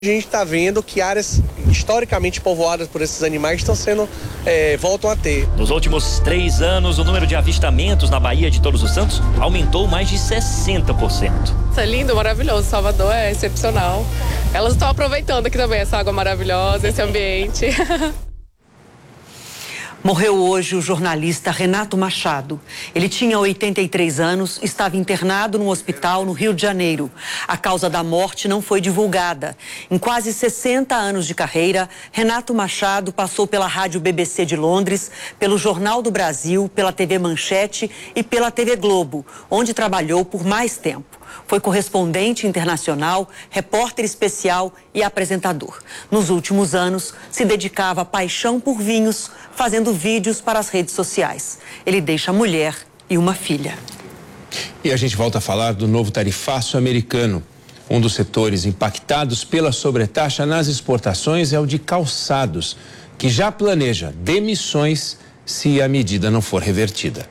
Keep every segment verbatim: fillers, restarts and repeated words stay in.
A gente está vendo que áreas historicamente povoadas por esses animais estão sendo, é, voltam a ter. Nos últimos três anos, o número de avistamentos na Baía de Todos os Santos aumentou mais de sessenta por cento. Isso é lindo, maravilhoso. Salvador é excepcional. Elas estão aproveitando aqui também essa água maravilhosa, esse ambiente. Morreu hoje o jornalista Renato Machado. Ele tinha oitenta e três anos, estava internado num hospital no Rio de Janeiro. A causa da morte não foi divulgada. Em quase sessenta anos de carreira, Renato Machado passou pela Rádio B B C de Londres, pelo Jornal do Brasil, pela T V Manchete e pela T V Globo, onde trabalhou por mais tempo. Foi correspondente internacional, repórter especial e apresentador. Nos últimos anos, se dedicava à paixão por vinhos, fazendo vídeos para as redes sociais. Ele deixa mulher e uma filha. E a gente volta a falar do novo tarifaço americano. Um dos setores impactados pela sobretaxa nas exportações é o de calçados, que já planeja demissões se a medida não for revertida.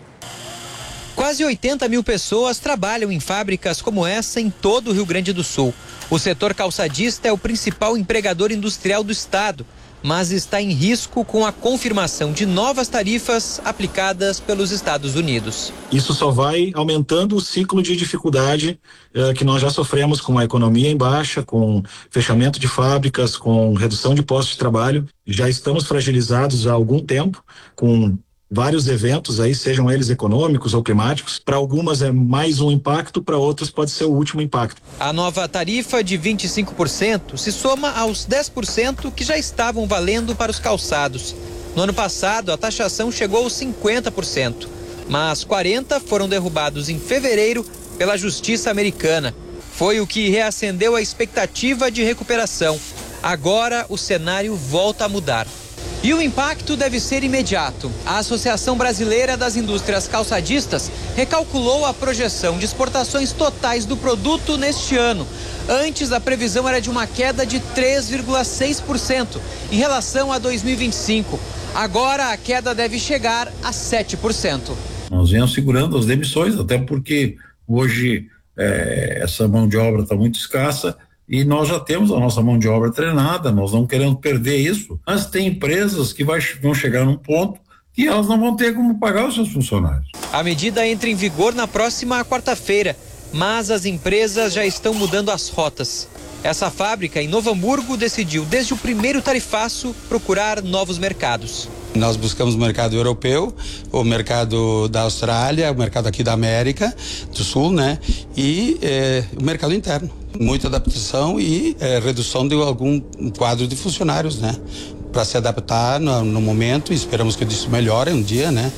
Quase oitenta mil pessoas trabalham em fábricas como essa em todo o Rio Grande do Sul. O setor calçadista é o principal empregador industrial do estado, mas está em risco com a confirmação de novas tarifas aplicadas pelos Estados Unidos. Isso só vai aumentando o ciclo de dificuldade eh, que nós já sofremos com a economia em baixa, com fechamento de fábricas, com redução de postos de trabalho. Já estamos fragilizados há algum tempo com vários eventos aí, sejam eles econômicos ou climáticos. Para algumas é mais um impacto, para outras pode ser o último impacto. A nova tarifa de vinte e cinco por cento se soma aos dez por cento que já estavam valendo para os calçados. No ano passado, a taxação chegou aos cinquenta por cento, mas quarenta por cento foram derrubados em fevereiro pela Justiça Americana. Foi o que reacendeu a expectativa de recuperação. Agora o cenário volta a mudar. E o impacto deve ser imediato. A Associação Brasileira das Indústrias Calçadistas recalculou a projeção de exportações totais do produto neste ano. Antes, a previsão era de uma queda de três vírgula seis por cento em relação a dois mil e vinte e cinco. Agora, a queda deve chegar a sete por cento. Nós viemos segurando as demissões, até porque hoje é, essa mão de obra está muito escassa. E nós já temos a nossa mão de obra treinada, nós não queremos perder isso. Mas tem empresas que vai, vão chegar num ponto que elas não vão ter como pagar os seus funcionários. A medida entra em vigor na próxima quarta-feira, mas as empresas já estão mudando as rotas. Essa fábrica em Novo Hamburgo decidiu, desde o primeiro tarifaço, procurar novos mercados. Nós buscamos o mercado europeu, o mercado da Austrália, o mercado aqui da América do Sul, né? E eh, o mercado interno. Muita adaptação e eh, redução de algum quadro de funcionários, né? Para se adaptar no, no momento, e esperamos que isso melhore um dia, né?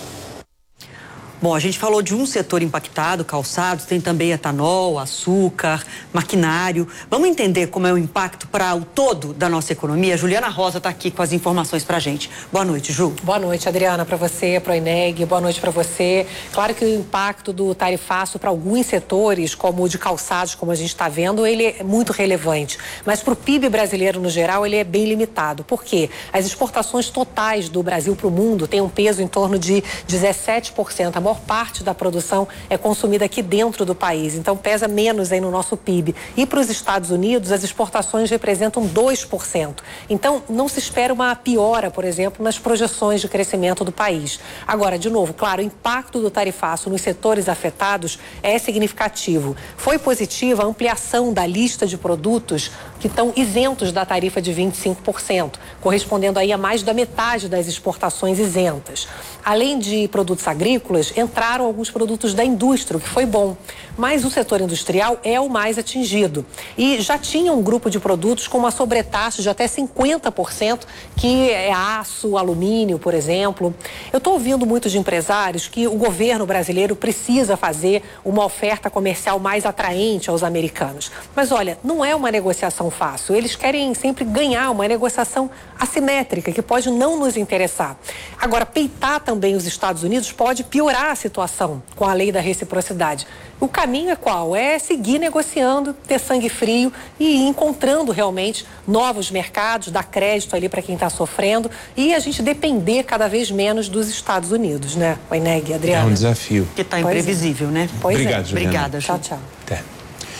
Bom, a gente falou de um setor impactado, calçados, tem também etanol, açúcar, maquinário. Vamos entender como é o impacto para o todo da nossa economia? A Juliana Rosa está aqui com as informações para a gente. Boa noite, Ju. Boa noite, Adriana, para você, para o Eneg, boa noite para você. Claro que o impacto do tarifaço para alguns setores, como o de calçados, como a gente está vendo, ele é muito relevante. Mas para o P I B brasileiro, no geral, ele é bem limitado. Por quê? As exportações totais do Brasil para o mundo têm um peso em torno de dezessete por cento. A maior parte da produção é consumida aqui dentro do país, então pesa menos aí no nosso P I B. E para os Estados Unidos, as exportações representam dois por cento. Então, não se espera uma piora, por exemplo, nas projeções de crescimento do país. Agora, de novo, claro, o impacto do tarifaço nos setores afetados é significativo. Foi positiva a ampliação da lista de produtos que estão isentos da tarifa de vinte e cinco por cento, correspondendo aí a mais da metade das exportações isentas. Além de produtos agrícolas, entraram alguns produtos da indústria, o que foi bom. Mas o setor industrial é o mais atingido. E já tinha um grupo de produtos com uma sobretaxa de até cinquenta por cento, que é aço, alumínio, por exemplo. Eu estou ouvindo muitos de empresários que o governo brasileiro precisa fazer uma oferta comercial mais atraente aos americanos. Mas olha, não é uma negociação fácil. Eles querem sempre ganhar, uma negociação assimétrica, que pode não nos interessar. Agora, peitar também os Estados Unidos pode piorar a situação com a lei da reciprocidade. O caminho é qual? É seguir negociando, ter sangue frio e ir encontrando realmente novos mercados, dar crédito ali para quem está sofrendo e a gente depender cada vez menos dos Estados Unidos, né? O Eneg, Adriana. É um desafio. Que está imprevisível, é. né? Pois Obrigado, é. Juliana. Obrigada, Tchau, tchau. Até.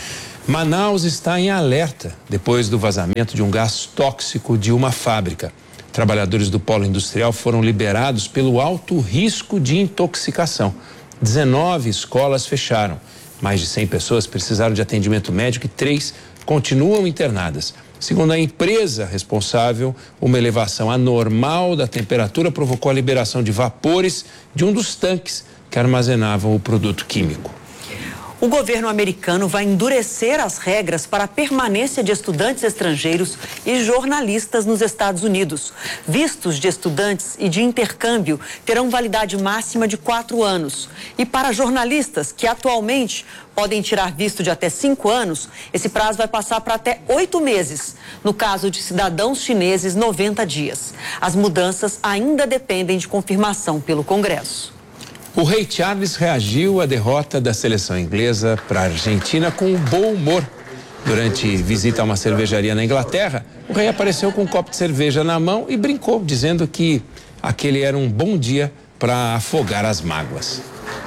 Manaus está em alerta depois do vazamento de um gás tóxico de uma fábrica. Trabalhadores do polo industrial foram liberados pelo alto risco de intoxicação. dezenove escolas fecharam. Mais de cem pessoas precisaram de atendimento médico e três continuam internadas. Segundo a empresa responsável, uma elevação anormal da temperatura provocou a liberação de vapores de um dos tanques que armazenavam o produto químico. O governo americano vai endurecer as regras para a permanência de estudantes estrangeiros e jornalistas nos Estados Unidos. Vistos de estudantes e de intercâmbio terão validade máxima de quatro anos. E para jornalistas, que atualmente podem tirar visto de até cinco anos, esse prazo vai passar para até oito meses. No caso de cidadãos chineses, noventa dias. As mudanças ainda dependem de confirmação pelo Congresso. O rei Charles reagiu à derrota da seleção inglesa para a Argentina com bom humor. Durante visita a uma cervejaria na Inglaterra, o rei apareceu com um copo de cerveja na mão e brincou, dizendo que aquele era um bom dia para afogar as mágoas.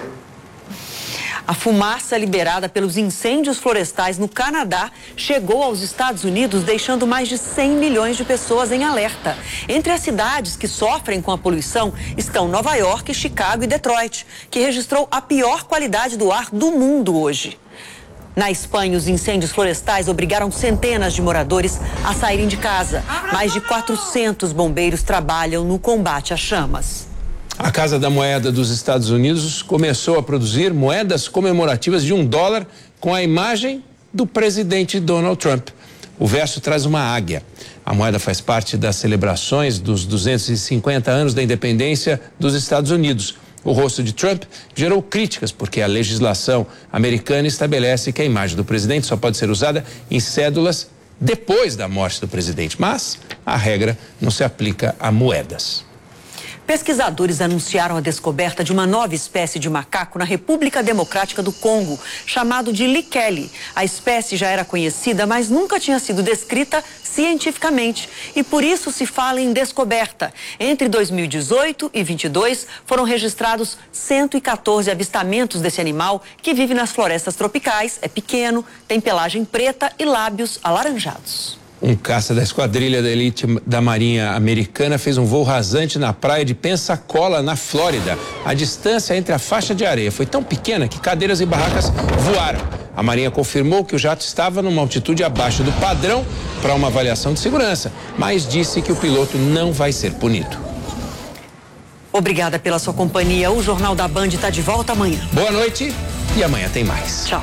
A fumaça liberada pelos incêndios florestais no Canadá chegou aos Estados Unidos, deixando mais de cem milhões de pessoas em alerta. Entre as cidades que sofrem com a poluição estão Nova York, Chicago e Detroit, que registrou a pior qualidade do ar do mundo hoje. Na Espanha, os incêndios florestais obrigaram centenas de moradores a saírem de casa. Mais de quatrocentos bombeiros trabalham no combate às chamas. A Casa da Moeda dos Estados Unidos começou a produzir moedas comemorativas de um dólar com a imagem do presidente Donald Trump. O verso traz uma águia. A moeda faz parte das celebrações dos duzentos e cinquenta anos da independência dos Estados Unidos. O rosto de Trump gerou críticas porque a legislação americana estabelece que a imagem do presidente só pode ser usada em cédulas depois da morte do presidente, mas a regra não se aplica a moedas. Pesquisadores anunciaram a descoberta de uma nova espécie de macaco na República Democrática do Congo, chamado de Likele. A espécie já era conhecida, mas nunca tinha sido descrita cientificamente e por isso se fala em descoberta. Entre dois mil e dezoito e vinte e dois foram registrados cento e quatorze avistamentos desse animal que vive nas florestas tropicais, é pequeno, tem pelagem preta e lábios alaranjados. Um caça da esquadrilha da elite da Marinha Americana fez um voo rasante na praia de Pensacola, na Flórida. A distância entre a faixa de areia foi tão pequena que cadeiras e barracas voaram. A Marinha confirmou que o jato estava numa altitude abaixo do padrão para uma avaliação de segurança, mas disse que o piloto não vai ser punido. Obrigada pela sua companhia. O Jornal da Band está de volta amanhã. Boa noite e amanhã tem mais. Tchau.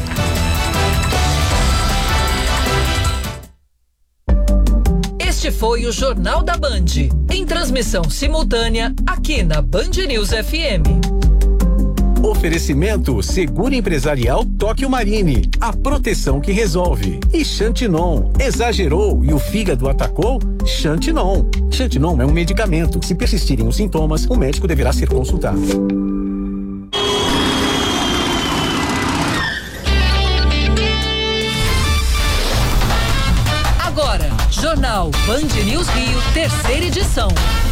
Este foi o Jornal da Band, em transmissão simultânea aqui na Band News F M. Oferecimento Seguro Empresarial Tóquio Marine, a proteção que resolve. E Xantinon, exagerou e o fígado atacou? Xantinon. Xantinon é um medicamento. Se persistirem os sintomas, o médico deverá ser consultado. Agora, Jornal Band News Rio, terceira edição.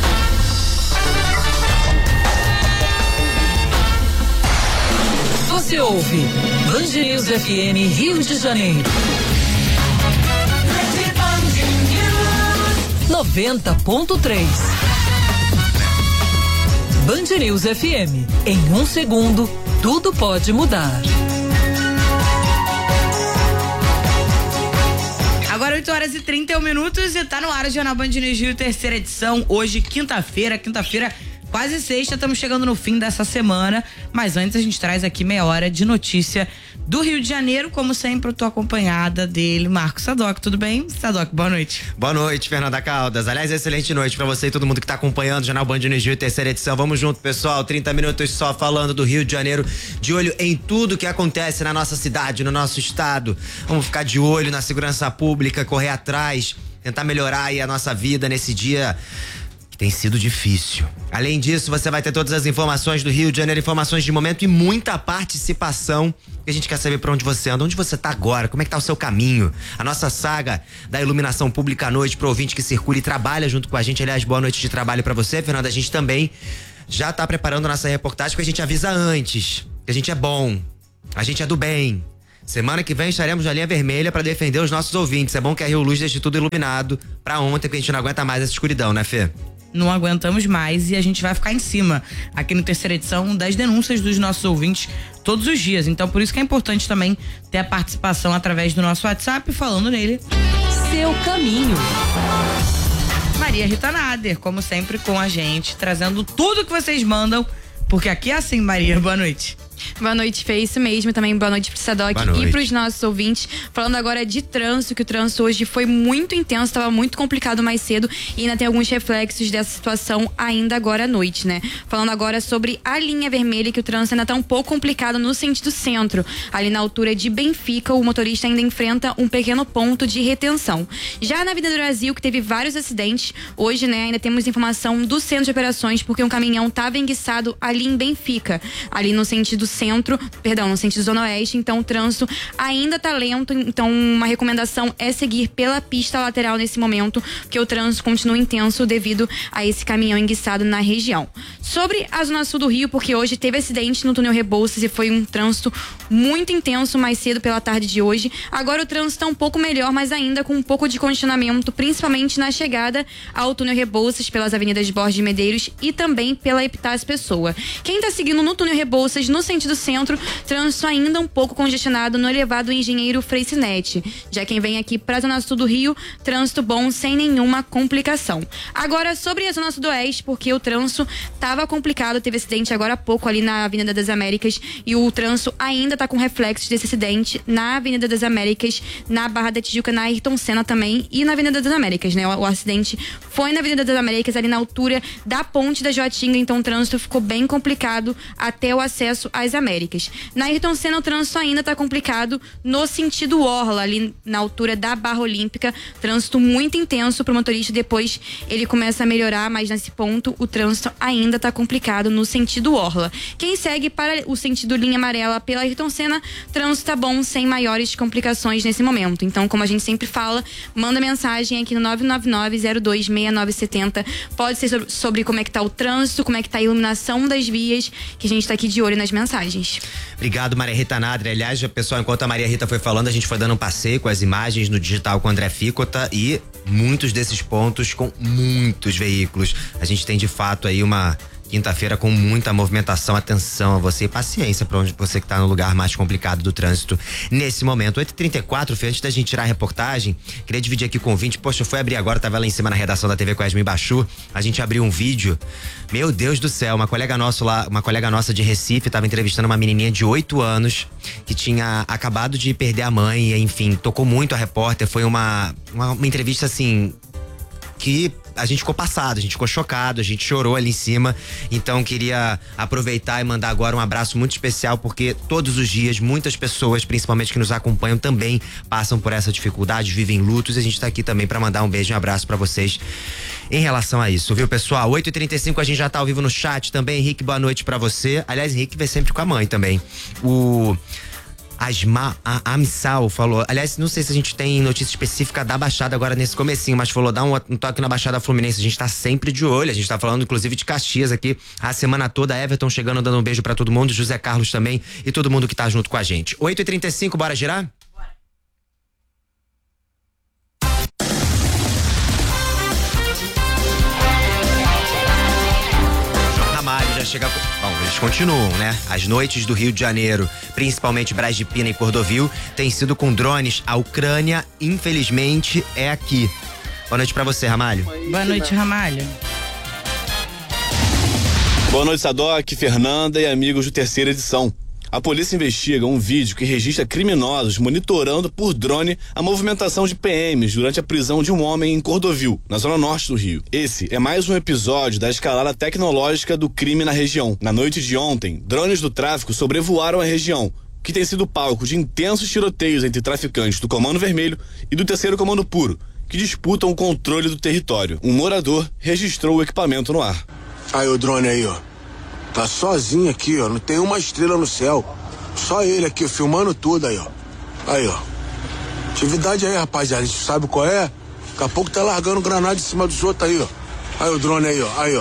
Você ouve Band News F M Rio de Janeiro. noventa ponto três. Band News F M. Em um segundo, tudo pode mudar. Agora oito horas e trinta e um minutos e tá no ar o Jornal Band News Rio, terceira edição. Hoje, quinta-feira, quinta-feira, quase sexta, estamos chegando no fim dessa semana. Mas antes a gente traz aqui meia hora de notícia do Rio de Janeiro. Como sempre, eu tô acompanhada dele, Marcos Sadoc. Tudo bem? Sadoc, boa noite. Boa noite, Fernanda Caldas. Aliás, excelente noite pra você e todo mundo que tá acompanhando o Jornal Band News Rio, terceira edição. Vamos junto, pessoal. trinta minutos só falando do Rio de Janeiro, de olho em tudo que acontece na nossa cidade, no nosso estado. Vamos ficar de olho na segurança pública, correr atrás, tentar melhorar aí a nossa vida nesse dia que tem sido difícil. Além disso, você vai ter todas as informações do Rio de Janeiro, informações de momento e muita participação. A gente quer saber pra onde você anda, onde você tá agora, como é que tá o seu caminho. A nossa saga da iluminação pública à noite pro ouvinte que circula e trabalha junto com a gente. Aliás, boa noite de trabalho pra você, Fernanda. A gente também já tá preparando a nossa reportagem, porque a gente avisa antes que a gente é bom, a gente é do bem. Semana que vem estaremos na linha vermelha para defender os nossos ouvintes. É bom que a Rio Luz deixe tudo iluminado pra ontem, porque a gente não aguenta mais essa escuridão, né, Fê? Não aguentamos mais e a gente vai ficar em cima aqui no Terceira Edição das denúncias dos nossos ouvintes todos os dias. Então por isso que é importante também ter a participação através do nosso WhatsApp, falando nele. Seu caminho. Maria Rita Nader, como sempre com a gente, trazendo tudo que vocês mandam, porque aqui é assim, Maria. Boa noite. Boa noite, Fê, isso mesmo. Também boa noite pro Sadoc e pros nossos ouvintes. Falando agora de trânsito, que o trânsito hoje foi muito intenso, estava muito complicado mais cedo e ainda tem alguns reflexos dessa situação ainda agora à noite, né? Falando agora sobre a linha vermelha, que o trânsito ainda tá um pouco complicado no sentido centro. Ali na altura de Benfica, o motorista ainda enfrenta um pequeno ponto de retenção. Já na Avenida do Brasil, que teve vários acidentes, hoje, né, ainda temos informação do centro de operações, porque um caminhão estava enguiçado ali em Benfica, ali no sentido centro, perdão, no sentido zona oeste, então o trânsito ainda tá lento, então uma recomendação é seguir pela pista lateral nesse momento, porque o trânsito continua intenso devido a esse caminhão enguiçado na região. Sobre a zona sul do Rio, porque hoje teve acidente no túnel Rebouças e foi um trânsito muito intenso mais cedo pela tarde de hoje. Agora o trânsito tá um pouco melhor, mas ainda com um pouco de congestionamento, principalmente na chegada ao túnel Rebouças pelas avenidas Borges de Medeiros e também pela Epitácio Pessoa. Quem tá seguindo no túnel Rebouças, no sentido do centro, trânsito ainda um pouco congestionado no elevado Engenheiro Freixinete. Já quem vem aqui para a Zona Sul do Rio, trânsito bom sem nenhuma complicação. Agora sobre a Zona Sudoeste, porque o trânsito estava complicado, teve acidente agora há pouco ali na Avenida das Américas e o trânsito ainda está com reflexos desse acidente na Avenida das Américas, na Barra da Tijuca, na Ayrton Senna também e na Avenida das Américas, né? O, o acidente foi na Avenida das Américas, ali na altura da Ponte da Joatinga, então o trânsito ficou bem complicado até o acesso às Américas. Na Ayrton Senna, o trânsito ainda está complicado no sentido Orla, ali na altura da Barra Olímpica. Trânsito muito intenso para o motorista, depois ele começa a melhorar, mas nesse ponto o trânsito ainda está complicado no sentido Orla. Quem segue para o sentido linha amarela pela Ayrton Senna, trânsito tá bom, sem maiores complicações nesse momento. Então, como a gente sempre fala, manda mensagem aqui no nove nove nove, zero dois seis nove sete zero. Pode ser sobre, sobre como é que tá o trânsito, como é que tá a iluminação das vias, que a gente tá aqui de olho nas mensagens. Obrigado, Maria Rita Nader. Aliás, pessoal, enquanto a Maria Rita foi falando, a gente foi dando um passeio com as imagens no digital com o André Ficota e muitos desses pontos com muitos veículos. A gente tem de fato aí uma quinta-feira com muita movimentação. Atenção a você e paciência para onde você que tá no lugar mais complicado do trânsito nesse momento. oito e trinta e quatro, antes da gente tirar a reportagem, queria dividir aqui com o ouvinte. Poxa, eu fui abrir agora, tava lá em cima na redação da T V com a Yasmin Bachu. A gente abriu um vídeo. Meu Deus do céu, uma colega nossa lá, uma colega nossa de Recife tava entrevistando uma menininha de oito anos que tinha acabado de perder a mãe, e, enfim, tocou muito a repórter. Foi uma, uma, uma entrevista assim que a gente ficou passado, a gente ficou chocado, a gente chorou ali em cima. Então queria aproveitar e mandar agora um abraço muito especial, porque todos os dias muitas pessoas, principalmente que nos acompanham, também passam por essa dificuldade, vivem lutos, e a gente tá aqui também para mandar um beijo e um abraço para vocês em relação a isso, viu, pessoal? oito e trinta e cinco, a gente já tá ao vivo no chat também. Henrique, boa noite para você. Aliás, Henrique vem sempre com a mãe também. O Asma, a Amsal falou, aliás, não sei se a gente tem notícia específica da Baixada agora nesse comecinho, mas falou, dá um, um toque na Baixada Fluminense, a gente tá sempre de olho, a gente tá falando inclusive de Caxias aqui a semana toda. Everton chegando, dando um beijo pra todo mundo, José Carlos também e todo mundo que tá junto com a gente. oito e trinta e cinco, bora girar? Já chega. Bom, eles continuam, né? As noites do Rio de Janeiro, principalmente Braz de Pina e Cordovil, tem sido com drones. A Ucrânia, infelizmente, é aqui. Boa noite pra você, Ramalho. Boa noite, Ramalho. Boa noite, Sadoc, Fernanda e amigos do Terceira Edição. A polícia investiga um vídeo que registra criminosos monitorando por drone a movimentação de P Ms durante a prisão de um homem em Cordovil, na zona norte do Rio. Esse é mais um episódio da escalada tecnológica do crime na região. Na noite de ontem, drones do tráfico sobrevoaram a região, que tem sido palco de intensos tiroteios entre traficantes do Comando Vermelho e do Terceiro Comando Puro, que disputam o controle do território. Um morador registrou o equipamento no ar. Aí o drone aí, ó. Tá sozinho aqui, ó. Não tem uma estrela no céu. Só ele aqui, filmando tudo aí, ó. Aí, ó. Atividade aí, rapaziada. A gente sabe qual é. Daqui a pouco tá largando granada em cima dos outros aí, ó. Aí o drone aí, ó. Aí, ó.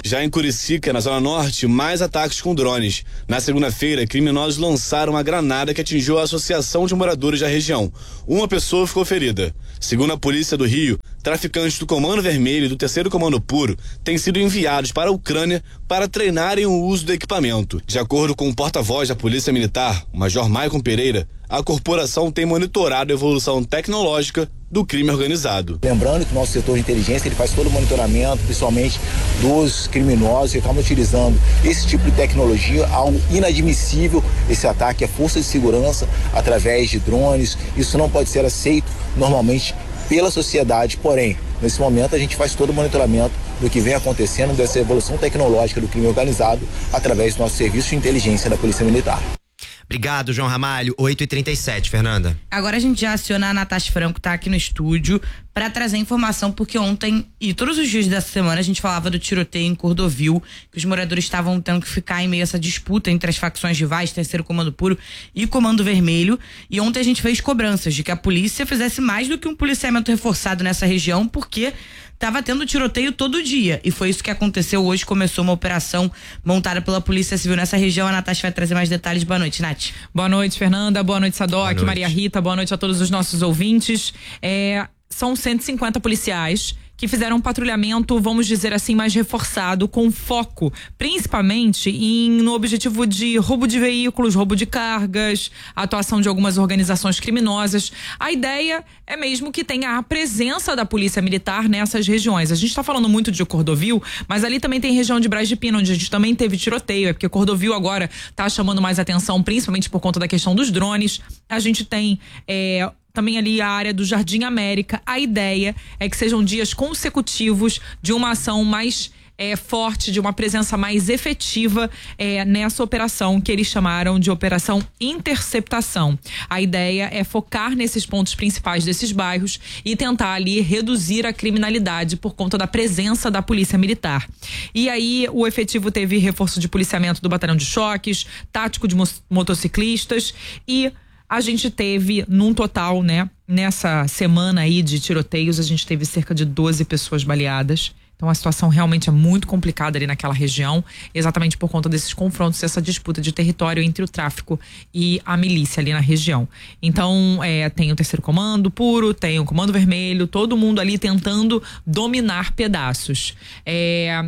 Já em Curicica, na Zona Norte, mais ataques com drones. Na segunda-feira, criminosos lançaram uma granada que atingiu a associação de moradores da região. Uma pessoa ficou ferida. Segundo a Polícia do Rio, traficantes do Comando Vermelho e do terceiro Comando Puro têm sido enviados para a Ucrânia para treinarem o uso do equipamento. De acordo com o porta-voz da Polícia Militar, o Major Maicon Pereira, a corporação tem monitorado a evolução tecnológica do crime organizado. Lembrando que o nosso setor de inteligência ele faz todo o monitoramento, principalmente dos criminosos que acabam utilizando esse tipo de tecnologia, algo inadmissível. Esse ataque à força de segurança através de drones, isso não pode ser aceito normalmente pela sociedade, porém, nesse momento a gente faz todo o monitoramento do que vem acontecendo, dessa evolução tecnológica do crime organizado através do nosso serviço de inteligência da Polícia Militar. Obrigado, João Ramalho. oito e trinta e sete, Fernanda. Agora a gente já aciona a Natasha Franco, tá aqui no estúdio, para trazer informação, porque ontem e todos os dias dessa semana a gente falava do tiroteio em Cordovil, que os moradores estavam tendo que ficar em meio a essa disputa entre as facções rivais, Terceiro Comando Puro e Comando Vermelho. E ontem a gente fez cobranças de que a polícia fizesse mais do que um policiamento reforçado nessa região, porque tava tendo tiroteio todo dia. E foi isso que aconteceu hoje. Começou uma operação montada pela Polícia Civil nessa região. A Natasha vai trazer mais detalhes. Boa noite, Nath. Boa noite, Fernanda. Boa noite, Sadoc, boa noite. Maria Rita. Boa noite a todos os nossos ouvintes. É, são cento e cinquenta policiais que fizeram um patrulhamento, vamos dizer assim, mais reforçado, com foco principalmente em, no objetivo de roubo de veículos, roubo de cargas, atuação de algumas organizações criminosas. A ideia é mesmo que tenha a presença da Polícia Militar nessas regiões. A gente está falando muito de Cordovil, mas ali também tem região de Braz de Pina, onde a gente também teve tiroteio, é porque Cordovil agora está chamando mais atenção, principalmente por conta da questão dos drones. A gente tem é, também ali a área do Jardim América. A ideia é que sejam dias consecutivos de uma ação mais é, forte, de uma presença mais efetiva é, nessa operação que eles chamaram de Operação Interceptação. A ideia é focar nesses pontos principais desses bairros e tentar ali reduzir a criminalidade por conta da presença da Polícia Militar. E aí o efetivo teve reforço de policiamento do Batalhão de Choques, tático de motociclistas e a gente teve, num total, né, nessa semana aí de tiroteios, a gente teve cerca de doze pessoas baleadas. Então a situação realmente é muito complicada ali naquela região, exatamente por conta desses confrontos, essa disputa de território entre o tráfico e a milícia ali na região. Então é, tem o Terceiro Comando Puro, tem o Comando Vermelho, todo mundo ali tentando dominar pedaços. É,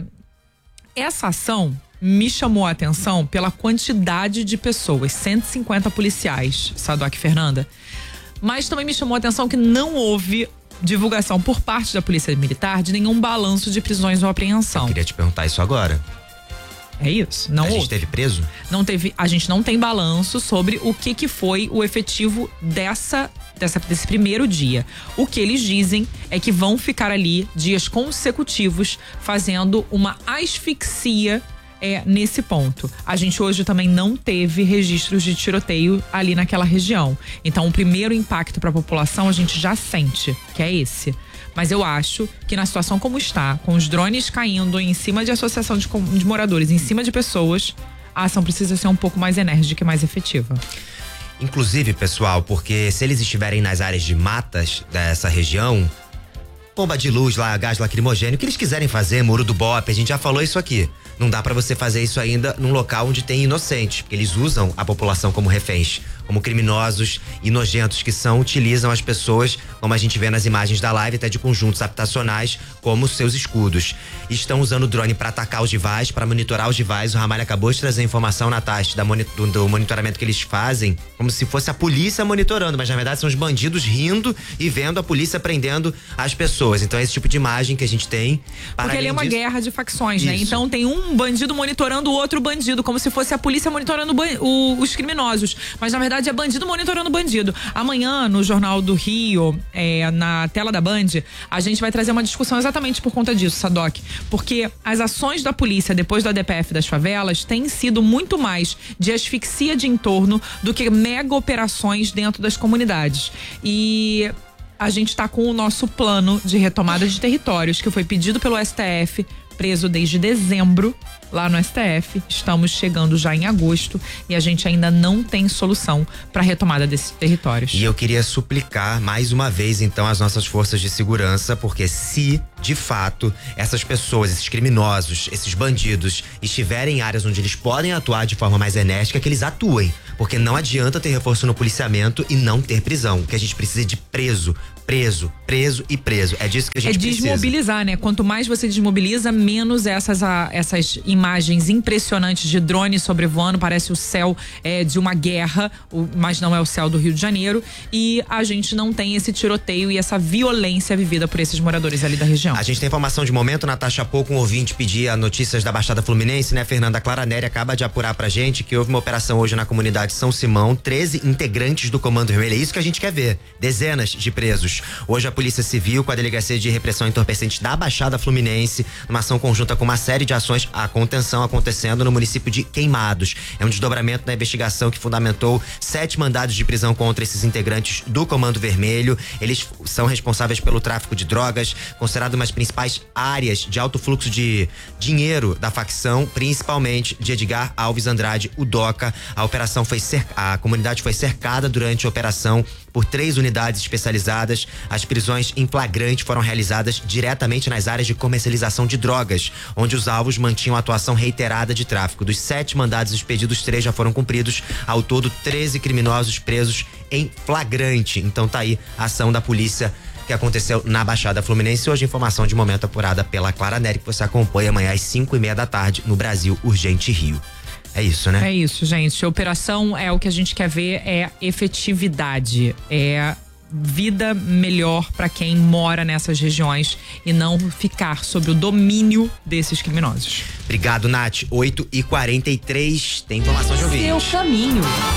essa ação me chamou a atenção pela quantidade de pessoas, cento e cinquenta policiais, Sadoc, Fernanda. Mas também me chamou a atenção que não houve divulgação por parte da Polícia Militar de nenhum balanço de prisões ou apreensão. Eu queria te perguntar isso agora. É isso, não a houve. gente teve preso? Não teve, a gente não tem balanço sobre o que que foi o efetivo dessa, dessa desse primeiro dia. O que eles dizem é que vão ficar ali dias consecutivos fazendo uma asfixia É, nesse ponto. A gente hoje também não teve registros de tiroteio ali naquela região. Então, o primeiro impacto para a população a gente já sente, que é esse. Mas eu acho que na situação como está, com os drones caindo em cima de associação de, de moradores, em cima de pessoas, a ação precisa ser um pouco mais enérgica e mais efetiva. Inclusive, pessoal, porque se eles estiverem nas áreas de matas dessa região, bomba de luz lá, gás lacrimogêneo, o que eles quiserem fazer, muro do Bop, a gente já falou isso aqui. Não dá pra você fazer isso ainda num local onde tem inocentes, porque eles usam a população como reféns, como criminosos e nojentos que são, utilizam as pessoas, como a gente vê nas imagens da live, até de conjuntos habitacionais, como seus escudos. Estão usando o drone para atacar os rivais, para monitorar os rivais. O Ramalho acabou de trazer a informação, Natasha, da moni- do, do monitoramento que eles fazem, como se fosse a polícia monitorando, mas na verdade são os bandidos rindo e vendo a polícia prendendo as pessoas. Então é esse tipo de imagem que a gente tem. Porque ali é uma disso, guerra de facções, isso, né? Então tem um bandido monitorando o outro bandido, como se fosse a polícia monitorando o, os criminosos. Mas na verdade é bandido monitorando bandido. Amanhã, no Jornal do Rio, é, na tela da Band, a gente vai trazer uma discussão exatamente por conta disso, Sadoc. Porque as ações da polícia depois do A D P F das favelas têm sido muito mais de asfixia de entorno do que mega operações dentro das comunidades. E a gente está com o nosso plano de retomada de territórios, que foi pedido pelo S T F preso desde dezembro lá no S T F. Estamos chegando já em agosto e a gente ainda não tem solução para a retomada desses territórios. E eu queria suplicar mais uma vez então as nossas forças de segurança, porque se de fato essas pessoas, esses criminosos, esses bandidos estiverem em áreas onde eles podem atuar de forma mais enérgica, que eles atuem, porque não adianta ter reforço no policiamento e não ter prisão. O que a gente precisa é de preso, preso, preso e preso. É disso que a gente é precisa. É desmobilizar, né? Quanto mais você desmobiliza, menos essas, a, essas imagens impressionantes de drone sobrevoando, parece o céu é, de uma guerra, o, mas não é o céu do Rio de Janeiro, e a gente não tem esse tiroteio e essa violência vivida por esses moradores ali da região. A gente tem informação de momento, Natasha, há pouco um ouvinte pedia notícias da Baixada Fluminense, né? Fernanda Clara Nery acaba de apurar pra gente que houve uma operação hoje na comunidade São Simão, treze integrantes do Comando Vermelho, é isso que a gente quer ver, dezenas de presos. Hoje a Polícia Civil, com a Delegacia de Repressão Entorpecente da Baixada Fluminense, numa ação conjunta com uma série de ações, a contenção acontecendo no município de Queimados. É um desdobramento da investigação que fundamentou sete mandados de prisão contra esses integrantes do Comando Vermelho. Eles são responsáveis pelo tráfico de drogas, considerado uma das principais áreas de alto fluxo de dinheiro da facção, principalmente de Edgar Alves Andrade, o Doca. A operação foi cercada, a comunidade foi cercada durante a operação por três unidades especializadas. As prisões em flagrante foram realizadas diretamente nas áreas de comercialização de drogas, onde os alvos mantinham atuação reiterada de tráfico. Dos sete mandados expedidos, três já foram cumpridos. Ao todo, treze criminosos presos em flagrante. Então tá aí a ação da polícia que aconteceu na Baixada Fluminense. Hoje, informação de momento apurada pela Clara Nery, que você acompanha amanhã às cinco e meia da tarde no Brasil Urgente Rio. É isso, né? É isso, gente. A operação é o que a gente quer ver, é efetividade, é vida melhor para quem mora nessas regiões e não ficar sob o domínio desses criminosos. Obrigado, Nath. oito e quarenta e três, tem informação de ouvinte. Seu caminho.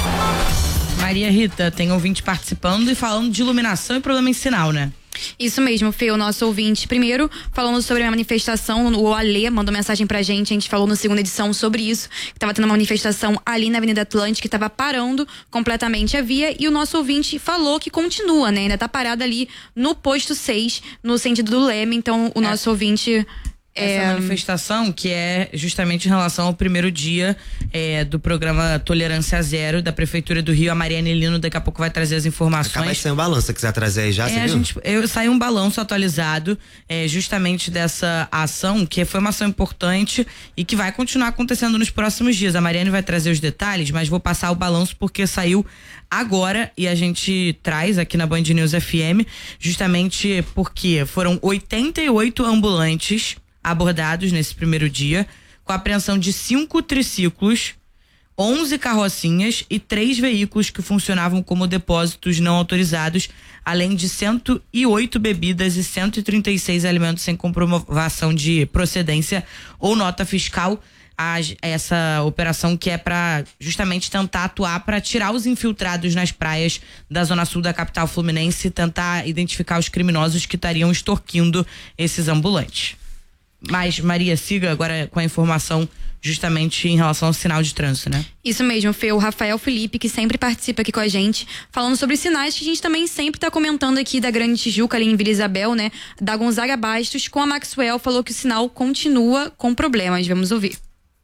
Maria Rita, tem ouvinte participando e falando de iluminação e problema em sinal, né? Isso mesmo, Fê, o nosso ouvinte. Primeiro, falando sobre a manifestação, o Alê mandou mensagem pra gente, a gente falou na segunda edição sobre isso, que tava tendo uma manifestação ali na Avenida Atlântica, que tava parando completamente a via, e o nosso ouvinte falou que continua, né, ainda tá parado ali no posto seis, no sentido do Leme, então o nosso é. ouvinte... Essa é... manifestação que é justamente em relação ao primeiro dia é, do programa Tolerância Zero da Prefeitura do Rio. A Mariana Elino daqui a pouco vai trazer as informações. Acaba de sair um balanço, se quiser trazer aí já, é, você a viu? gente, eu saí um balanço atualizado é, justamente dessa ação, que foi uma ação importante e que vai continuar acontecendo nos próximos dias. A Mariana vai trazer os detalhes, mas vou passar o balanço porque saiu agora e a gente traz aqui na Band News F M, justamente porque foram oitenta e oito ambulantes abordados nesse primeiro dia, com a apreensão de cinco triciclos, onze carrocinhas e três veículos que funcionavam como depósitos não autorizados, além de cento e oito bebidas e cento e trinta e seis alimentos sem comprovação de procedência ou nota fiscal. A, essa operação que é para justamente tentar atuar para tirar os infiltrados nas praias da zona sul da capital fluminense e tentar identificar os criminosos que estariam extorquindo esses ambulantes. Mas, Maria, siga agora com a informação justamente em relação ao sinal de trânsito, né? Isso mesmo, Fê. O Rafael Felipe, que sempre participa aqui com a gente, falando sobre sinais que a gente também sempre tá comentando aqui da Grande Tijuca, ali em Vila Isabel, né? Da Gonzaga Bastos, com a Maxwell, falou que o sinal continua com problemas. Vamos ouvir.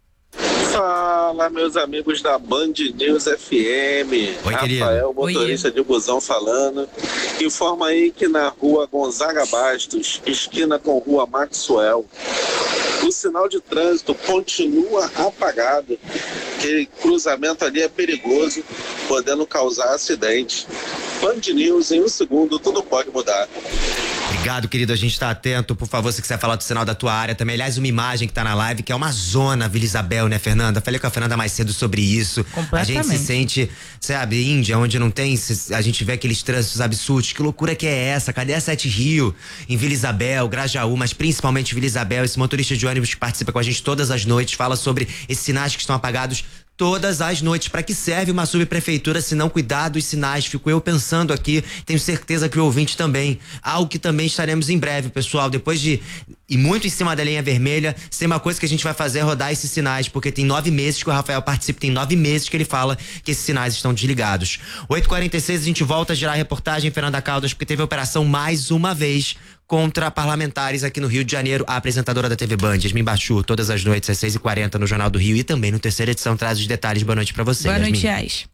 Fala, meus amigos da Band News F M. Oi, Rafael, motorista Oi. de busão falando. Informa aí que na rua Gonzaga Bastos, esquina com rua Maxwell, o sinal de trânsito continua apagado. Aquele cruzamento ali é perigoso, podendo causar acidente. Band News, em um segundo, tudo pode mudar. Obrigado, querido. A gente tá atento. Por favor, se quiser falar do sinal da tua área também. Aliás, uma imagem que tá na live, que é uma zona, Vila Isabel, né, Fernanda? Falei com a Fernanda mais cedo sobre isso. A gente se sente, sabe, Índia, onde não tem, a gente vê aqueles trânsitos absurdos. Que loucura que é essa? Cadê a Sete Rio? Em Vila Isabel, Grajaú, mas principalmente Vila Isabel. Esse motorista de ônibus que participa com a gente todas as noites fala sobre esses sinais que estão apagados todas as noites. Para que serve uma subprefeitura se não cuidar dos sinais? Fico eu pensando aqui, tenho certeza que o ouvinte também. Algo que também estaremos em breve, pessoal. Depois de e muito em cima da linha vermelha. Se uma coisa que a gente vai fazer é rodar esses sinais, porque tem nove meses que o Rafael participa, tem nove meses que ele fala que esses sinais estão desligados. oito e quarenta e seis, a gente volta a girar a reportagem em Fernanda Caldas, porque teve operação mais uma vez contra parlamentares aqui no Rio de Janeiro. A apresentadora da T V Band, Yasmin Bachur, todas as noites às seis e quarenta no Jornal do Rio e também no Terceira Edição, traz os detalhes. Boa noite pra você, Boa Yasmin. noite, Yas.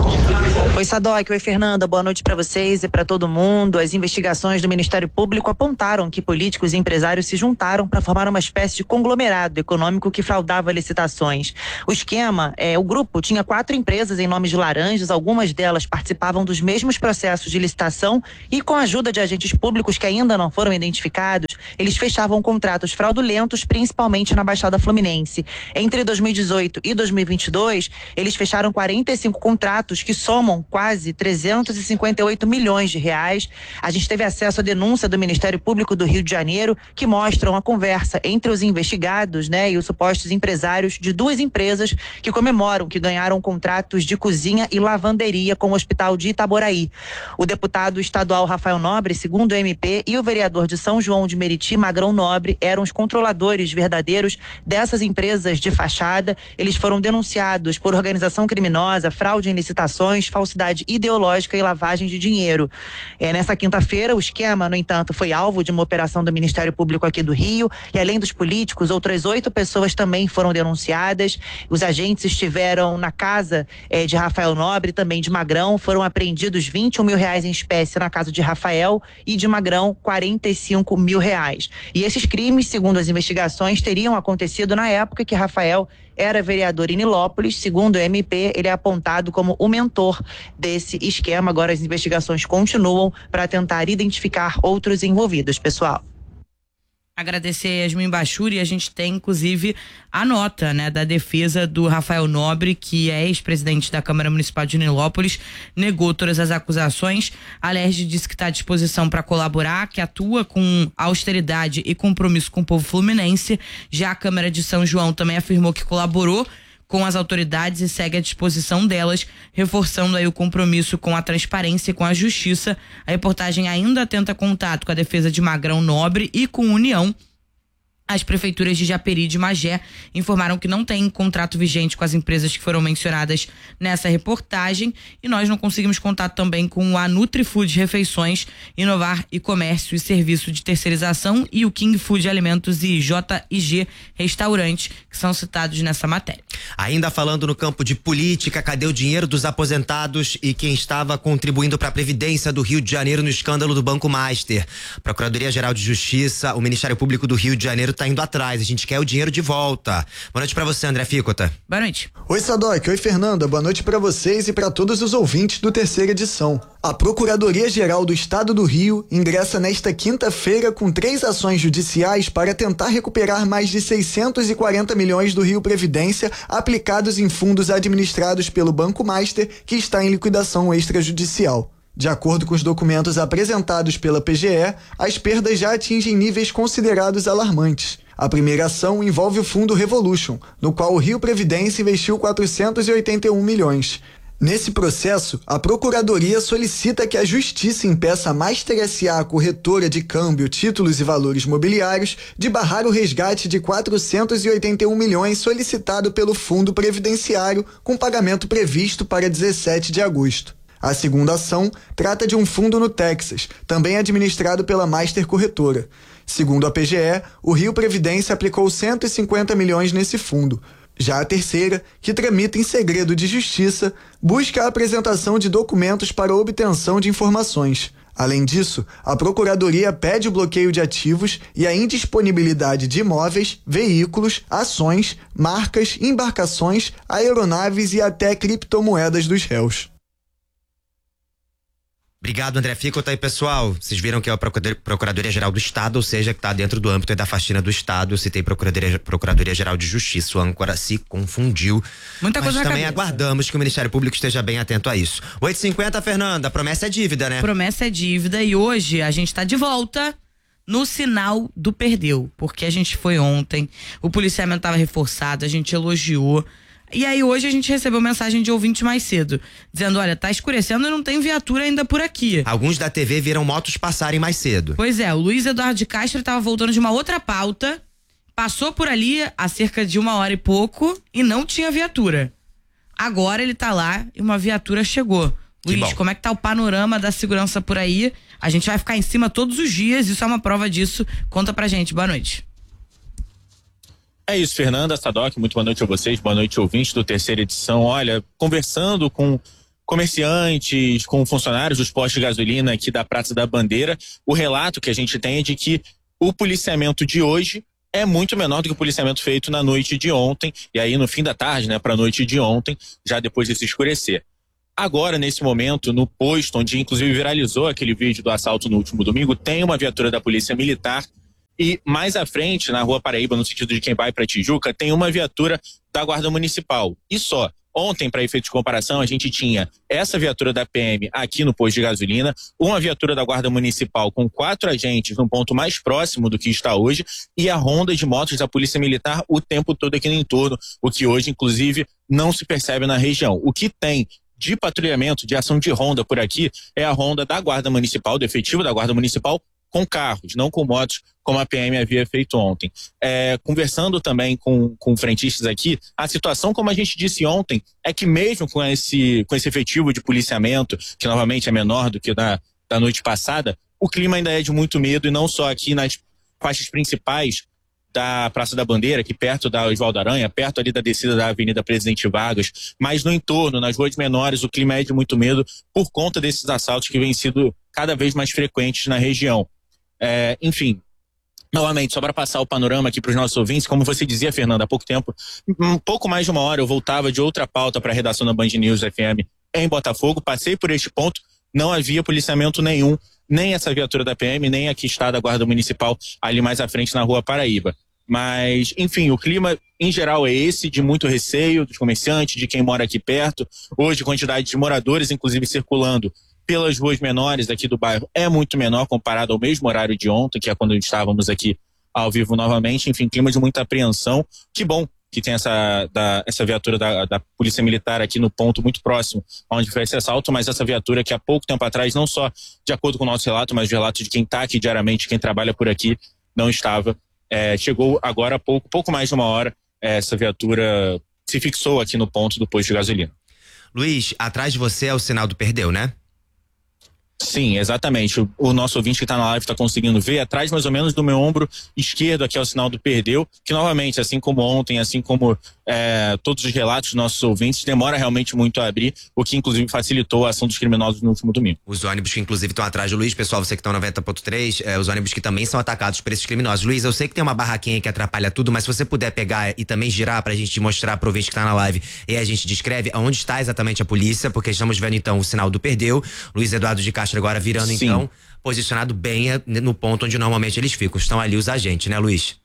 Oi, Sadoc, oi, Fernanda, boa noite para vocês e para todo mundo. As investigações do Ministério Público apontaram que políticos e empresários se juntaram para formar uma espécie de conglomerado econômico que fraudava licitações. O esquema, é, o grupo tinha quatro empresas em nome de laranjas, algumas delas participavam dos mesmos processos de licitação e, com a ajuda de agentes públicos que ainda não foram identificados, eles fechavam contratos fraudulentos, principalmente na Baixada Fluminense. Entre dois mil e dezoito e dois mil e vinte e dois, eles fecharam quarenta e cinco contratos que somam quase trezentos e cinquenta e oito milhões de reais. A gente teve acesso à denúncia do Ministério Público do Rio de Janeiro, que mostram a conversa entre os investigados, né, e os supostos empresários de duas empresas que comemoram que ganharam contratos de cozinha e lavanderia com o Hospital de Itaboraí. O deputado estadual Rafael Nobre, segundo o M P, e o vereador de São João de Meriti, Magrão Nobre, eram os controladores verdadeiros dessas empresas de fachada. Eles foram denunciados por organização criminosa, fraude em licitações, falsidade ideológica e lavagem de dinheiro. É, nessa quinta-feira, o esquema, no entanto, foi alvo de uma operação do Ministério Público aqui do Rio, e além dos políticos, outras oito pessoas também foram denunciadas. Os agentes estiveram na casa é, de Rafael Nobre, também de Magrão. Foram apreendidos vinte e um mil reais em espécie na casa de Rafael e de Magrão quarenta e cinco mil reais. E esses crimes, segundo as investigações, teriam acontecido na época que Rafael era vereador em Nilópolis. Segundo o M P, ele é apontado como o mentor desse esquema. Agora as investigações continuam para tentar identificar outros envolvidos, pessoal. Agradecer a Yasmin Bachur, e a gente tem inclusive a nota, né, da defesa do Rafael Nobre, que é ex-presidente da Câmara Municipal de Nilópolis, negou todas as acusações. A Alerj disse que está à disposição para colaborar, que atua com austeridade e compromisso com o povo fluminense. Já a Câmara de São João também afirmou que colaborou com as autoridades e segue à disposição delas, reforçando aí o compromisso com a transparência e com a justiça. A reportagem ainda tenta contato com a defesa de Magrão Nobre e com União. As prefeituras de Japeri e de Magé informaram que não tem contrato vigente com as empresas que foram mencionadas nessa reportagem, e nós não conseguimos contato também com a NutriFood Refeições, Inovar e Comércio e Serviço de Terceirização e o King Food Alimentos e J e G Restaurante, que são citados nessa matéria. Ainda falando no campo de política, cadê o dinheiro dos aposentados e quem estava contribuindo para a Previdência do Rio de Janeiro no escândalo do Banco Master? Procuradoria-Geral de Justiça, o Ministério Público do Rio de Janeiro tá indo atrás, a gente quer o dinheiro de volta. Boa noite pra você, André Ficota. Boa noite. Oi, Sadoc, oi, Fernanda, boa noite pra vocês e pra todos os ouvintes do Terceira Edição. A Procuradoria-Geral do Estado do Rio ingressa nesta quinta-feira com três ações judiciais para tentar recuperar mais de seiscentos e quarenta milhões do Rio Previdência aplicados em fundos administrados pelo Banco Master, que está em liquidação extrajudicial. De acordo com os documentos apresentados pela P G E, as perdas já atingem níveis considerados alarmantes. A primeira ação envolve o Fundo Revolution, no qual o Rio Previdência investiu quatrocentos e oitenta e um milhões. Nesse processo, a Procuradoria solicita que a Justiça impeça a Master S A, corretora de câmbio, títulos e valores mobiliários, de barrar o resgate de quatrocentos e oitenta e um milhões solicitado pelo Fundo Previdenciário, com pagamento previsto para dezessete de agosto. A segunda ação trata de um fundo no Texas, também administrado pela Master Corretora. Segundo a P G E, o Rio Previdência aplicou cento e cinquenta milhões nesse fundo. Já a terceira, que tramita em segredo de justiça, busca a apresentação de documentos para obtenção de informações. Além disso, a Procuradoria pede o bloqueio de ativos e a indisponibilidade de imóveis, veículos, ações, marcas, embarcações, aeronaves e até criptomoedas dos réus. Obrigado, André Ficota. Aí, pessoal, vocês viram que é a Procuradoria-Geral do Estado, ou seja, que está dentro do âmbito da faxina do Estado. Eu citei Procuradoria, Procuradoria-Geral de Justiça, o âncora se confundiu. Muita coisa Mas na também cabeça. aguardamos que o Ministério Público esteja bem atento a isso. oito e cinquenta, Fernanda, promessa é dívida, né? Promessa é dívida, e hoje a gente está de volta no sinal do perdeu, porque a gente foi ontem, o policiamento estava reforçado, a gente elogiou E aí hoje a gente recebeu mensagem de ouvinte mais cedo, dizendo, olha, tá escurecendo e não tem viatura ainda por aqui. Alguns da T V viram motos passarem mais cedo. Pois é, o Luiz Eduardo de Castro estava voltando de uma outra pauta, passou por ali há cerca de uma hora e pouco e não tinha viatura. Agora ele tá lá e uma viatura chegou. Luiz, bom. Como é que tá o panorama da segurança por aí? A gente vai ficar em cima todos os dias, isso é uma prova disso. Conta pra gente, boa noite. É isso, Fernanda, Sadoc, muito boa noite a vocês, boa noite ouvintes do Terceira Edição. Olha, conversando com comerciantes, com funcionários dos postos de gasolina aqui da Praça da Bandeira, o relato que a gente tem é de que o policiamento de hoje é muito menor do que o policiamento feito na noite de ontem, e aí no fim da tarde, né, pra noite de ontem, já depois de se escurecer. Agora, nesse momento, no posto, onde inclusive viralizou aquele vídeo do assalto no último domingo, tem uma viatura da Polícia Militar. E mais à frente, na Rua Paraíba, no sentido de quem vai para Tijuca, tem uma viatura da Guarda Municipal. E só, ontem, para efeito de comparação, a gente tinha essa viatura da P M aqui no posto de gasolina, uma viatura da Guarda Municipal com quatro agentes no ponto mais próximo do que está hoje, e a ronda de motos da Polícia Militar o tempo todo aqui no entorno, o que hoje, inclusive, não se percebe na região. O que tem de patrulhamento, de ação de ronda por aqui, é a ronda da Guarda Municipal, do efetivo da Guarda Municipal, com carros, não com motos, como a P M havia feito ontem. É, conversando também com, com frentistas aqui, a situação, como a gente disse ontem, é que mesmo com esse, com esse efetivo de policiamento, que novamente é menor do que da, da noite passada, o clima ainda é de muito medo, e não só aqui nas faixas principais da Praça da Bandeira, aqui perto da Oswaldo Aranha, perto ali da descida da Avenida Presidente Vargas, mas no entorno, nas ruas menores, o clima é de muito medo por conta desses assaltos que vêm sido cada vez mais frequentes na região. É, enfim, novamente, só para passar o panorama aqui para os nossos ouvintes, como você dizia, Fernanda, há pouco tempo, um pouco mais de uma hora eu voltava de outra pauta para a redação da Band News F M em Botafogo, passei por este ponto, não havia policiamento nenhum, nem essa viatura da P M, nem aqui está da Guarda Municipal, ali mais à frente na Rua Paraíba. Mas, enfim, o clima em geral é esse, de muito receio dos comerciantes, de quem mora aqui perto. Hoje, quantidade de moradores, inclusive, circulando pelas ruas menores aqui do bairro é muito menor comparado ao mesmo horário de ontem, que é quando estávamos aqui ao vivo novamente. Enfim, clima de muita apreensão. Que bom que tem essa, da, essa viatura da, da Polícia Militar aqui no ponto muito próximo onde foi esse assalto, mas essa viatura que há pouco tempo atrás, não só de acordo com o nosso relato, mas de relato de quem está aqui diariamente, quem trabalha por aqui, não estava. É, chegou agora há pouco, pouco mais de uma hora, é, essa viatura se fixou aqui no ponto do posto de gasolina. Luiz, atrás de você é o sinal do perdeu, né? Sim, exatamente. O, o nosso ouvinte que está na live está conseguindo ver. Atrás, mais ou menos, do meu ombro esquerdo, aqui é o sinal do perdeu, que novamente, assim como ontem, assim como é, todos os relatos dos nossos ouvintes, demora realmente muito a abrir, o que inclusive facilitou a ação dos criminosos no último domingo. Os ônibus que inclusive estão atrás do Luiz, pessoal, você que está no noventa ponto três, é, os ônibus que também são atacados por esses criminosos. Luiz, eu sei que tem uma barraquinha que atrapalha tudo, mas se você puder pegar e também girar pra gente mostrar pro ouvinte que tá na live, e a gente descreve aonde está exatamente a polícia, porque estamos vendo então o sinal do perdeu. Luiz Eduardo de Castro agora virando Sim. então, posicionado bem no ponto onde normalmente eles ficam. Estão ali os agentes, né, Luiz?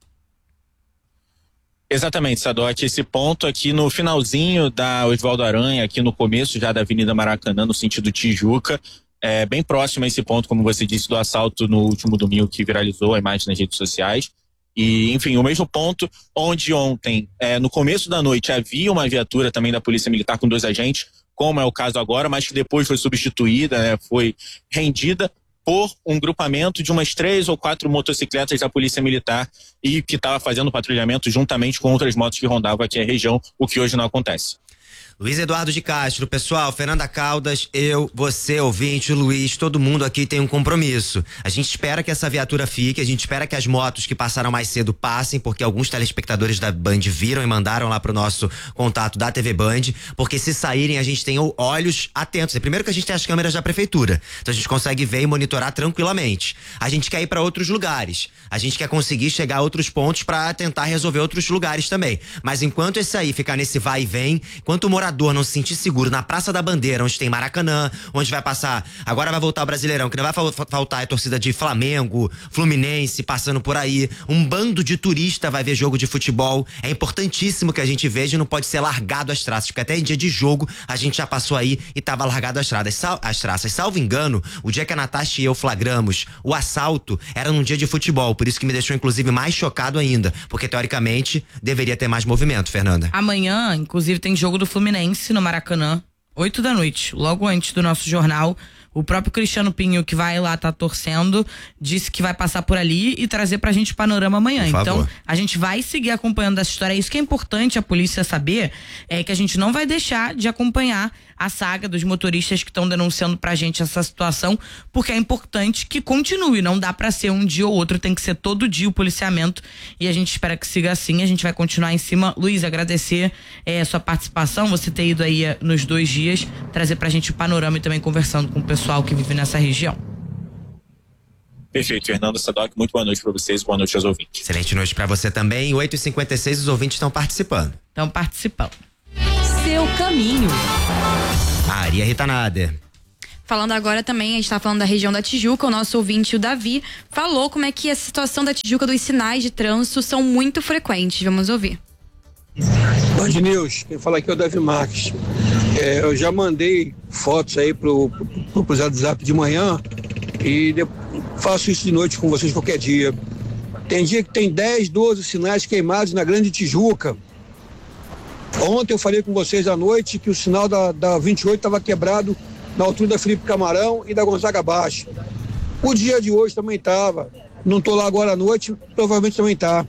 Exatamente, Sadoc. Esse ponto aqui no finalzinho da Oswaldo Aranha, aqui no começo já da Avenida Maracanã, no sentido Tijuca, é bem próximo a esse ponto, como você disse, do assalto no último domingo que viralizou a imagem nas redes sociais. E, enfim, o mesmo ponto onde ontem, é, no começo da noite, havia uma viatura também da Polícia Militar com dois agentes, como é o caso agora, mas que depois foi substituída, né, foi rendida por um grupamento de umas três ou quatro motocicletas da Polícia Militar e que estava fazendo patrulhamento juntamente com outras motos que rondavam aqui a região, o que hoje não acontece. Luiz Eduardo de Castro, pessoal, Fernanda Caldas, eu, você, ouvinte, o Luiz, todo mundo aqui tem um compromisso. A gente espera que essa viatura fique, a gente espera que as motos que passaram mais cedo passem, porque alguns telespectadores da Band viram e mandaram lá pro nosso contato da T V Band, porque se saírem a gente tem olhos atentos. Primeiro que a gente tem as câmeras da prefeitura, então a gente consegue ver e monitorar tranquilamente. A gente quer ir para outros lugares, a gente quer conseguir chegar a outros pontos para tentar resolver outros lugares também. Mas enquanto esse aí ficar nesse vai e vem, enquanto o morador morador não se sentir seguro na Praça da Bandeira, onde tem Maracanã, onde vai passar, agora vai voltar o Brasileirão, que não vai faltar a torcida de Flamengo, Fluminense, passando por aí, um bando de turista vai ver jogo de futebol, é importantíssimo que a gente veja e não pode ser largado as traças, porque até em dia de jogo a gente já passou aí e tava largado as traças. Sal, as traças. Salvo engano, o dia que a Natasha e eu flagramos o assalto era num dia de futebol, por isso que me deixou inclusive mais chocado ainda, porque teoricamente deveria ter mais movimento, Fernanda. Amanhã, inclusive, tem jogo do Fluminense no Maracanã, oito da noite, logo antes do nosso jornal. O próprio Cristiano Pinho, que vai lá tá torcendo, disse que vai passar por ali e trazer pra gente o panorama amanhã. Então, a gente vai seguir acompanhando essa história. Isso que é importante a polícia saber, é que a gente não vai deixar de acompanhar a saga dos motoristas que estão denunciando pra gente essa situação, porque é importante que continue. Não dá pra ser um dia ou outro, tem que ser todo dia o policiamento, e a gente espera que siga assim. A gente vai continuar em cima. Luiz, agradecer é, sua participação, você ter ido aí nos dois dias, trazer pra gente o panorama e também conversando com o pessoal que vive nessa região. Perfeito, Fernando Sadoc, muito boa noite para vocês, boa noite aos ouvintes. Excelente noite para você também. oito e cinquenta e seis, os ouvintes estão participando. Estão participando. Seu caminho. Maria Rita Nader. Falando agora também, a gente tá falando da região da Tijuca, o nosso ouvinte, o Davi, falou como é que a situação da Tijuca dos sinais de trânsito são muito frequentes. Vamos ouvir. Band News, quem fala aqui é o Davi Marques. É, eu já mandei fotos aí pro, pro, pro WhatsApp de manhã e de, faço isso de noite com vocês qualquer dia. Tem dia que tem dez, doze sinais queimados na Grande Tijuca. Ontem eu falei com vocês à noite que o sinal da, da vinte e oito estava quebrado na altura da Felipe Camarão e da Gonzaga Baixo. O dia de hoje também estava. Não estou lá agora à noite, provavelmente também está.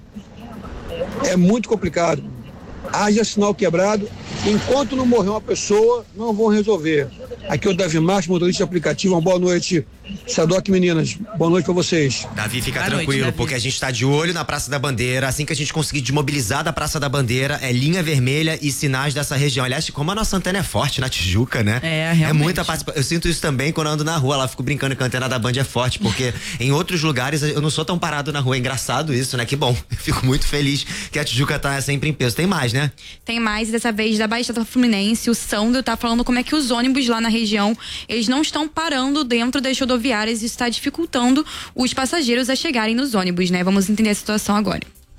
É muito complicado. Haja sinal quebrado. Enquanto não morrer uma pessoa, não vão resolver. Aqui é o Davi Marques, motorista de aplicativo. Uma boa noite, Sadoc, meninas. Boa noite pra vocês. Davi, fica boa tranquilo, noite, Davi. Porque a gente tá de olho na Praça da Bandeira. Assim que a gente conseguir desmobilizar da Praça da Bandeira, é linha vermelha e sinais dessa região. Aliás, como a nossa antena é forte na Tijuca, né? É, realmente. É muita participação. Eu sinto isso também quando eu ando na rua. Lá fico brincando que a antena da Band é forte, porque em outros lugares eu não sou tão parado na rua. É engraçado isso, né? Que bom. Eu fico muito feliz que a Tijuca tá sempre em peso. Tem mais, né? Tem mais, dessa vez da Baixada Fluminense. O Sandro tá falando como é que os ônibus lá na região, eles não estão parando dentro das rodoviárias e isso está dificultando os passageiros a chegarem nos ônibus, né? Vamos entender a situação agora.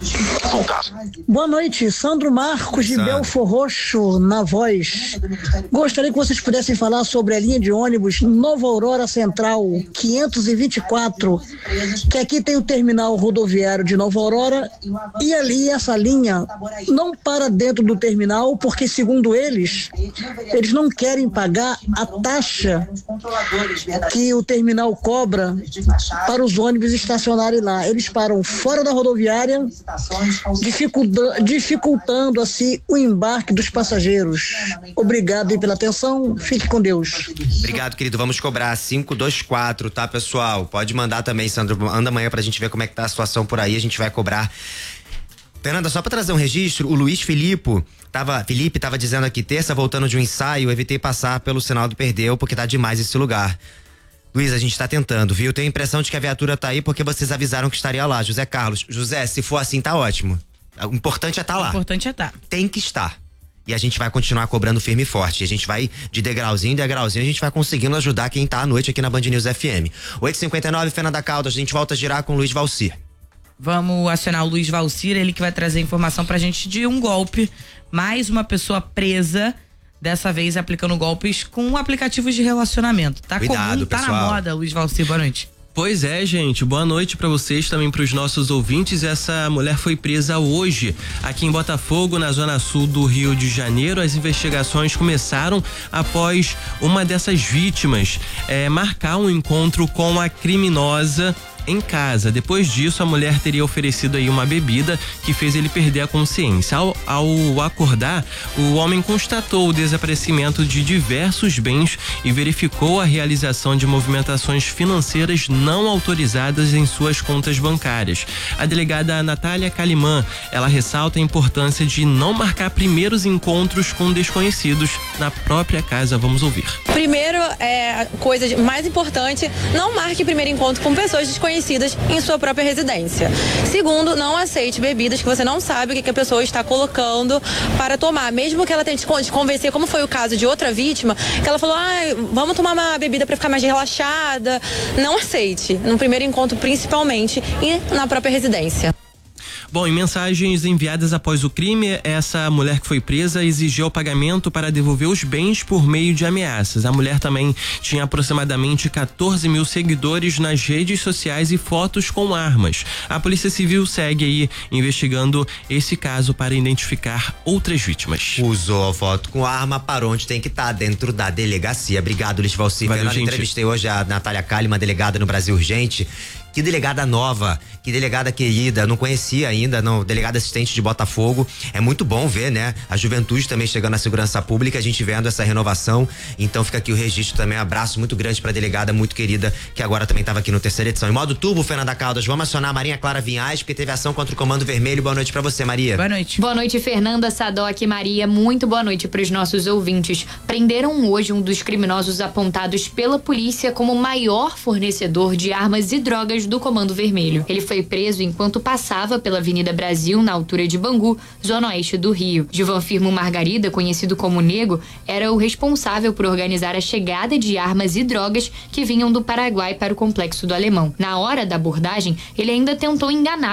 Boa noite, Sandro Marcos de Belfor Roxo, na Voz. Gostaria que vocês pudessem falar sobre a linha de ônibus Nova Aurora Central quinhentos e vinte e quatro, que aqui tem o terminal rodoviário de Nova Aurora, e ali essa linha não para dentro do terminal porque, segundo eles, eles não querem pagar a taxa que o terminal cobra para os ônibus estacionarem lá. Eles param fora da rodoviária, dificultando, dificultando assim o embarque dos passageiros. Obrigado aí pela atenção, fique com Deus. Obrigado, querido, vamos cobrar cinco dois quatro, tá, pessoal? Pode mandar também, Sandro, anda amanhã pra gente ver como é que tá a situação por aí, a gente vai cobrar. Fernanda, só pra trazer um registro, o Luiz Filipe tava, Felipe tava dizendo aqui, terça, voltando de um ensaio, evitei passar pelo sinal do Perdeu, porque tá demais esse lugar. Luiz, a gente tá tentando, viu? Tenho a impressão de que a viatura tá aí porque vocês avisaram que estaria lá. José Carlos. José, se for assim, tá ótimo. O importante é estar tá lá. O importante é estar. Tá. Tem que estar. E a gente vai continuar cobrando firme e forte. A gente vai, de degrauzinho em degrauzinho, a gente vai conseguindo ajudar quem tá à noite aqui na Band News F M. oito e cinquenta e nove, Fernanda Caldas, a gente volta a girar com o Luiz Valcir. Vamos acionar o Luiz Valcir, ele que vai trazer informação pra gente de um golpe. Mais uma pessoa presa, dessa vez aplicando golpes com aplicativos de relacionamento. Tá Cuidado, comum, tá pessoal. na moda, Luiz Valcir, boa noite. Pois é, gente, boa noite pra vocês, também pros nossos ouvintes. Essa mulher foi presa hoje aqui em Botafogo, na zona sul do Rio de Janeiro. As investigações começaram após uma dessas vítimas é, marcar um encontro com a criminosa em casa. Depois disso, a mulher teria oferecido aí uma bebida que fez ele perder a consciência. Ao, ao acordar, o homem constatou o desaparecimento de diversos bens e verificou a realização de movimentações financeiras não autorizadas em suas contas bancárias. A delegada Natália Calimã, ela ressalta a importância de não marcar primeiros encontros com desconhecidos na própria casa. Vamos ouvir. Primeiro, é, coisa mais importante, não marque primeiro encontro com pessoas desconhecidas em sua própria residência. Segundo, não aceite bebidas que você não sabe o que, que a pessoa está colocando para tomar. Mesmo que ela tente te convencer, como foi o caso de outra vítima, que ela falou, ah, vamos tomar uma bebida para ficar mais relaxada. Não aceite, no primeiro encontro principalmente e na própria residência. Bom, em mensagens enviadas após o crime, essa mulher que foi presa exigiu o pagamento para devolver os bens por meio de ameaças. A mulher também tinha aproximadamente quatorze mil seguidores nas redes sociais e fotos com armas. A Polícia Civil segue aí investigando esse caso para identificar outras vítimas. Usou a foto com arma para onde tem que estar, tá, dentro da delegacia. Obrigado, Luiz Valci. Eu entrevistei hoje a Natália Kali, uma delegada no Brasil Urgente. Que delegada nova, que delegada querida, não conhecia ainda, não, delegada assistente de Botafogo. É muito bom ver, né? A juventude também chegando à segurança pública, a gente vendo essa renovação. Então fica aqui o registro também, um abraço muito grande pra delegada, muito querida, que agora também estava aqui no terceira edição. Em modo turbo, Fernanda Caldas, vamos acionar a Maria Clara Vinhais, porque teve ação contra o Comando Vermelho. Boa noite pra você, Maria. Boa noite. Boa noite, Fernanda, Sadoc e Maria. Muito boa noite pros nossos ouvintes. Prenderam hoje um dos criminosos apontados pela polícia como o maior fornecedor de armas e drogas do Comando Vermelho. Ele foi preso enquanto passava pela Avenida Brasil, na altura de Bangu, zona oeste do Rio. Gilvan Firmo Margarida, conhecido como Nego, era o responsável por organizar a chegada de armas e drogas que vinham do Paraguai para o Complexo do Alemão. Na hora da abordagem, ele ainda tentou enganar